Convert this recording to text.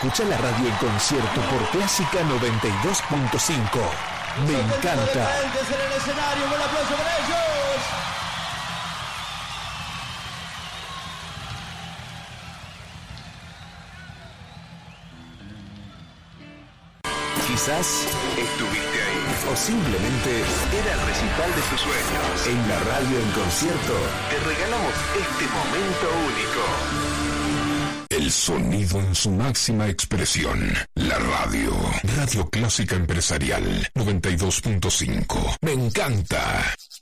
Escucha la radio en concierto por Clásica 92.5. Me encanta. En el escenario, un aplauso para ellos. Quizás estuviste ahí o simplemente era el recital de tus sueños. En la radio en concierto te regalamos este momento único. El sonido en su máxima expresión. La radio. Radio Clásica Empresarial 92.5. Me encanta.